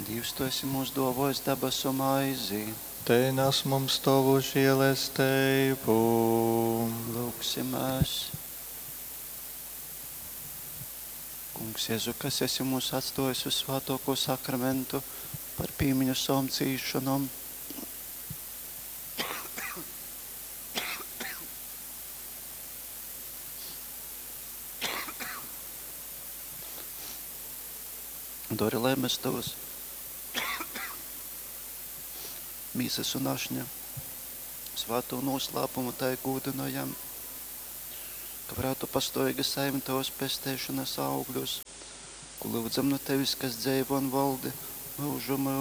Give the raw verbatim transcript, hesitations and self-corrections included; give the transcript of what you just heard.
Dievs, tu esi mūsu dovojis debesu maizi. Te nes mums tavu žēlastību. Lūksimies. Kungs Jēzu, kas esi mūs atstājis uz svētāko sakramentu par pīmiņu somcīšanom. Dori, lai mēs tavus mīsas un ašņa svāto noslēpumu tai gūdinojam, ka varētu pastāvīgi saimt tavas pestēšanas augļus, ko lūdzam no tevis, kas dzīvo un valdi mūžu mūžu.